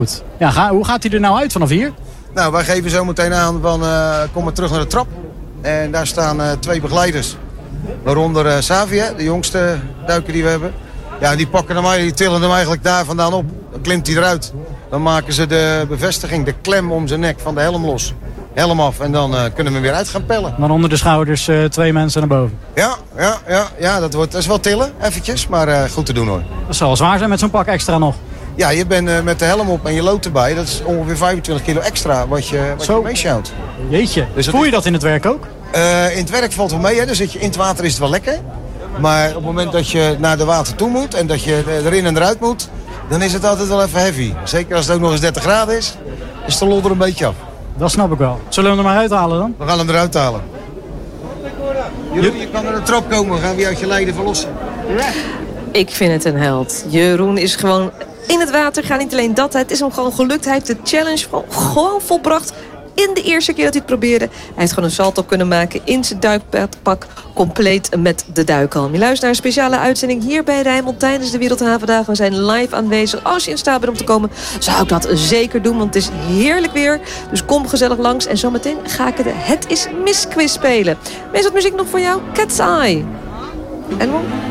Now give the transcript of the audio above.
Goed. Ja, hoe gaat hij er nou uit vanaf hier? Nou, wij geven zo meteen aan van kom maar terug naar de trap. En daar staan 2 begeleiders. Waaronder Xavier, de jongste duiker die we hebben. Ja, die pakken hem, die tillen hem eigenlijk daar vandaan op. Dan klimt hij eruit. Dan maken ze de bevestiging, de klem om zijn nek van de helm los. Helm af en dan kunnen we hem weer uit gaan pellen. Dan onder de schouders 2 mensen naar boven. Ja, dat is wel tillen, eventjes. Maar goed te doen hoor. Dat zal wel zwaar zijn met zo'n pak extra nog. Ja, je bent met de helm op en je lood erbij. Dat is ongeveer 25 kilo extra wat je meesjouwt. Jeetje, dus voel je dat in het werk ook? In het werk valt wel mee, hè. Dan zit je in het water, is het wel lekker. Maar op het moment dat je naar de water toe moet en dat je erin en eruit moet, dan is het altijd wel even heavy. Zeker als het ook nog eens 30 graden is de lol er een beetje af. Dat snap ik wel. Zullen we hem er maar uithalen dan? We gaan hem eruit halen. Jeroen, je kan naar de trap komen. Gaan we uit je lijden verlossen. Ik vind het een held. Jeroen is gewoon in het water. Gaat niet alleen dat. Het is hem gewoon gelukt. Hij heeft de challenge gewoon volbracht. In de eerste keer dat hij het probeerde. Hij heeft gewoon een salto kunnen maken in zijn duikpak. Compleet met de duikhalm. Je luistert naar een speciale uitzending hier bij Rijnmond tijdens de Wereldhavendagen. We zijn live aanwezig. Als je in staat bent om te komen, zou ik dat zeker doen. Want het is heerlijk weer. Dus kom gezellig langs. En zometeen ga ik het is Mis quiz spelen. Meest wat muziek nog voor jou? Cat's Eye. En